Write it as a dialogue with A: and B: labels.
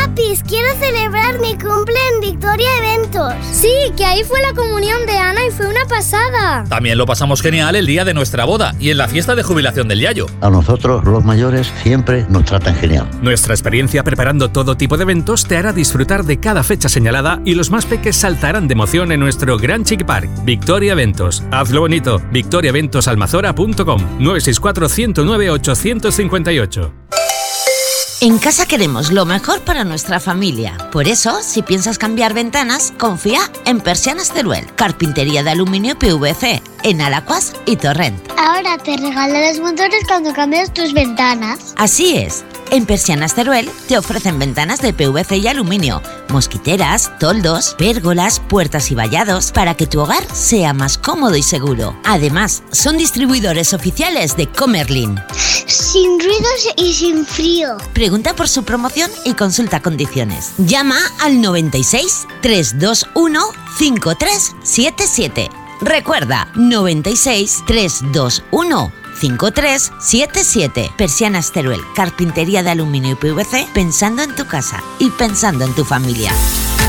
A: Papis, quiero celebrar mi cumple en Victoria Eventos.
B: Sí, que ahí fue la comunión de Ana y fue una pasada.
C: También lo pasamos genial el día de nuestra boda y en la fiesta de jubilación del Yayo.
D: A nosotros, los mayores, siempre nos tratan genial.
E: Nuestra experiencia preparando todo tipo de eventos te hará disfrutar de cada fecha señalada y los más peques saltarán de emoción en nuestro Gran Chic Park. Victoria Eventos. Hazlo bonito. victoriaeventosalmazora.com 964 109 858.
F: En casa queremos lo mejor para nuestra familia. Por eso, si piensas cambiar ventanas, confía en Persianas Teruel, carpintería de aluminio PVC, en Alacuas y Torrent.
A: Ahora te regalan los motores cuando cambias tus ventanas.
F: Así es. En Persianas Teruel te ofrecen ventanas de PVC y aluminio, mosquiteras, toldos, pérgolas, puertas y vallados para que tu hogar sea más cómodo y seguro. Además, son distribuidores oficiales de Comerlin.
A: Sin ruidos y sin frío.
F: Pregunta por su promoción y consulta condiciones. Llama al 96 321 5377. Recuerda, 96 321 5377. Persianas Teruel, carpintería de aluminio y PVC, pensando en tu casa y pensando en tu familia.